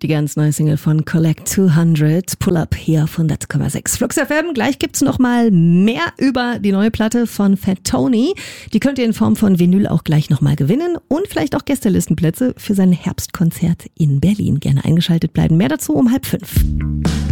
Die ganz neue Single von Collect 200, Pull Up hier auf 100,6 Flux FM. Gleich gibt's noch mal mehr über die neue Platte von Fat Tony. Die könnt ihr in Form von Vinyl auch gleich noch mal gewinnen und vielleicht auch Gästelistenplätze für sein Herbstkonzert in Berlin. Gerne eingeschaltet bleiben. Mehr dazu um 4:30.